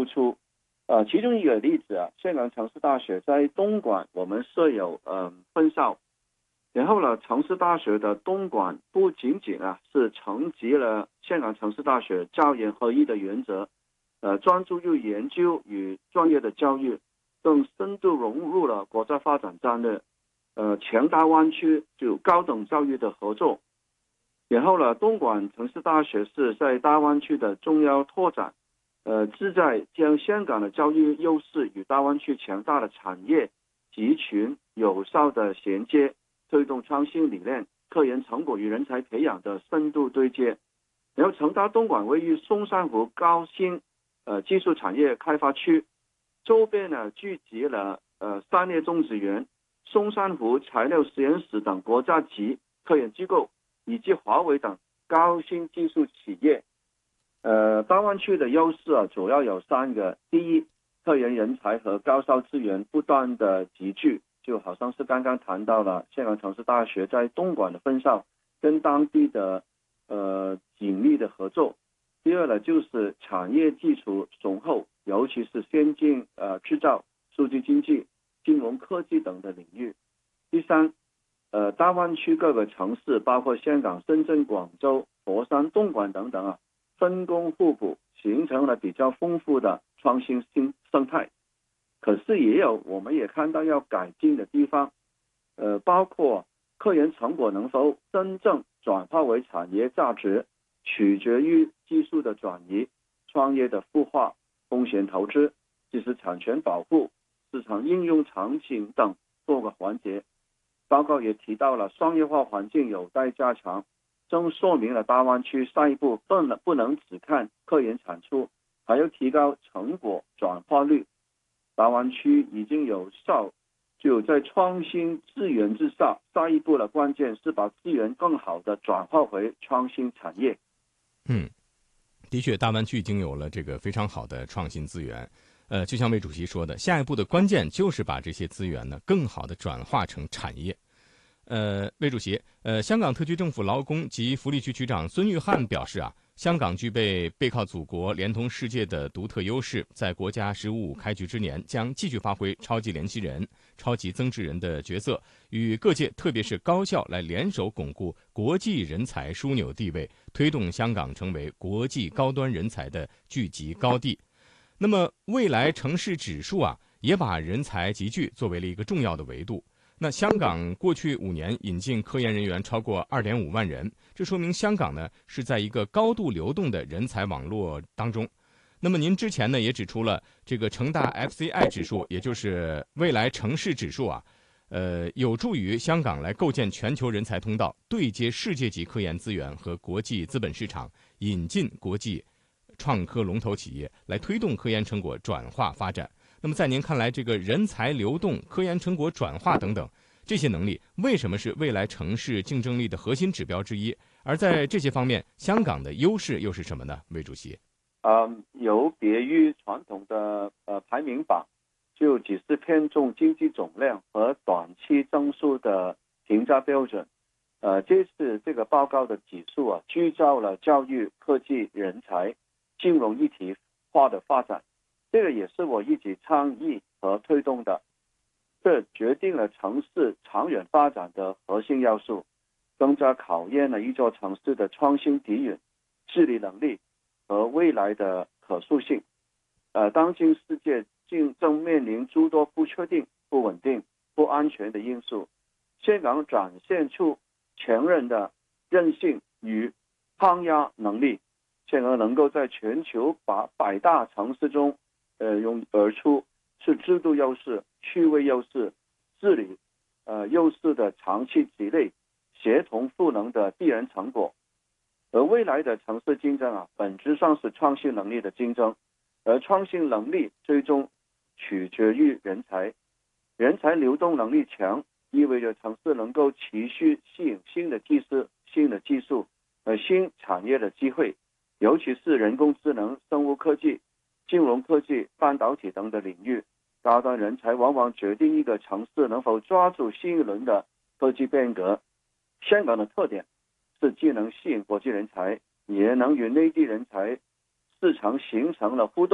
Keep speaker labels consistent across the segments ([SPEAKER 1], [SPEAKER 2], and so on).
[SPEAKER 1] 突出。其中一个例子啊，香港城市大学在东莞我们设有分校，然后呢，城市大学的东莞不仅仅是承袭了香港城市大学教研合一的原则，专注于研究与专业的教育，更深度融入了国家发展战略，前大湾区就高等教育的合作。然后呢，东莞城市大学是在大湾区的重要拓展，旨在将香港的教育优势与大湾区强大的产业集群有效的衔接，推动创新理念、科研成果与人才培养的深度对接。然后，成大东莞位于松山湖高新技术产业开发区，周边呢聚集了三业种植园、松山湖材料实验室等国家级科研机构，以及华为等高新技术企业。大湾区的优势主要有3个。第一，科研人才和高校资源不断的集聚，就好像是刚刚谈到了香港城市大学在东莞的分校跟当地的紧密的合作。第二呢，就是产业基础雄厚，尤其是先进制造、数据经济、金融科技等的领域。第三，大湾区各个城市，包括香港、深圳、广州、佛山、东莞等等分工互补，形成了比较丰富的创新生态。可是我们也看到要改进的地方，包括科研成果能否真正转化为产业价值，取决于技术的转移、创业的孵化、风险投资、知识产权保护、市场应用场景等多个环节。报告也提到了商业化环境有待加强，正说明了大湾区下一步不能只看科研产出，还要提高成果转化率。大湾区已经有效就在创新资源之上，下一步的关键是把资源更好的转化回创新产业。
[SPEAKER 2] 的确，大湾区已经有了这个非常好的创新资源。就像魏主席说的，下一步的关键就是把这些资源呢更好的转化成产业。魏主席，香港特区政府劳工及福利局局长孙玉菡表示香港具备背靠祖国、连通世界的独特优势，在国家“十五五”开局之年，将继续发挥超级联系人、超级增值人的角色，与各界特别是高校来联手巩固国际人才枢纽地位，推动香港成为国际高端人才的聚集高地。那么，未来城市指数也把人才集聚作为了一个重要的维度。那香港过去5年引进科研人员超过2.5万人，这说明香港呢是在一个高度流动的人才网络当中。那么您之前呢也指出了这个成大 FCI 指数，也就是未来城市指数有助于香港来构建全球人才通道，对接世界级科研资源和国际资本市场，引进国际创科龙头企业，来推动科研成果转化发展。那么在您看来，这个人才流动、科研成果转化等等这些能力，为什么是未来城市竞争力的核心指标之一？而在这些方面，香港的优势又是什么呢？魏主席，
[SPEAKER 1] 有别于传统的排名榜，就只是偏重经济总量和短期增速的评价标准。这次这个报告的指数聚焦了教育、科技、人才、金融一体化的发展。这个也是我一直倡议和推动的，这决定了城市长远发展的核心要素，更加考验了一座城市的创新底蕴、治理能力和未来的可塑性。当今世界正面临诸多不确定、不稳定、不安全的因素，香港展现出强韧的韧性与抗压能力，香港能够在全球100大城市中涌而出，是制度优势、趣味优势、治理优势的长期积累，协同赋能的必然成果。而未来的城市竞争本质上是创新能力的竞争，而创新能力最终取决于人才。人才流动能力强，意味着城市能够持续吸引新的技术和新产业的机会，尤其是人工智能、生物科技、金融科技、半导体等的领域。高端人才往往决定一个城市能否抓住新一轮的科技变革。香港的特点是既能吸引国际人才，也能与内地人才市场形成了互动，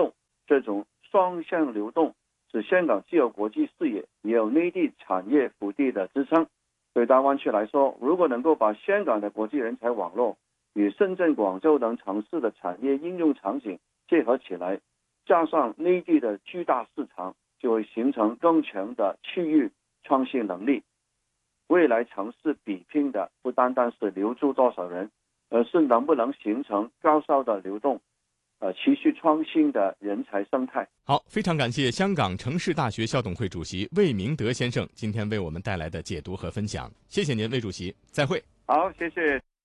[SPEAKER 1] 这种双向流动，使香港既有国际视野，也有内地产业腹地的支撑。对大湾区来说，如果能够把香港的国际人才网络与深圳、广州等城市的产业应用场景结合起来，加上内地的巨大市场，就会形成更强的区域创新能力。未来城市比拼的不单单是留住多少人，而是能不能形成高效的流动，持续创新的人才生态。
[SPEAKER 2] 好，非常感谢香港城市大学校董会主席魏明德先生今天为我们带来的解读和分享，谢谢您，魏主席，再会。
[SPEAKER 1] 好，谢谢。